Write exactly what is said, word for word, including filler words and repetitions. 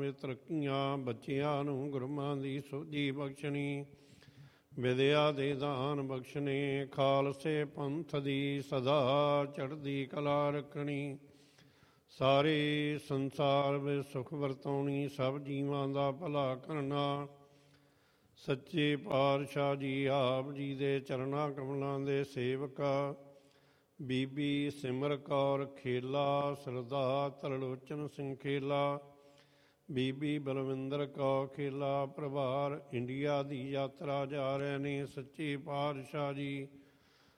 ਦੇ ਤਰੱਕੀਆਂ, ਬੱਚਿਆਂ ਨੂੰ ਗੁਰਮਾਂ ਦੀ ਸੋਝੀ ਬਖਸ਼ਣੀ, ਵਿਦਿਆ ਦੇ ਦਾਨ ਬਖਸ਼ਣੇ, ਖਾਲਸੇ ਪੰਥ ਦੀ ਸਦਾ ਚੜ੍ਹਦੀ ਕਲਾ ਰੱਖਣੀ, ਸਾਰੇ ਸੰਸਾਰ ਵਿੱਚ ਸੁਖ ਵਰਤਾਉਣੀ, ਸਭ ਜੀਵਾਂ ਦਾ ਭਲਾ ਕਰਨਾ। ਸੱਚੇ ਪਾਤਸ਼ਾਹ ਜੀ ਆਪ ਜੀ ਦੇ ਚਰਨਾਂ ਕਮਲਾਂ ਦੇ ਸੇਵਕਾ ਬੀਬੀ ਸਿਮਰ ਕੌਰ ਖੇਲਾ, ਸਰਦਾਰ ਤਰਲੋਚਨ ਸਿੰਘ ਖੇਲਾ, ਬੀਬੀ ਬਲਵਿੰਦਰ ਕੌਰ ਖੇਲਾ ਪਰਿਵਾਰ ਇੰਡੀਆ ਦੀ ਯਾਤਰਾ ਜਾ ਰਹੇ ਨੇ। ਸੱਚੇ ਪਾਤਸ਼ਾਹ ਜੀ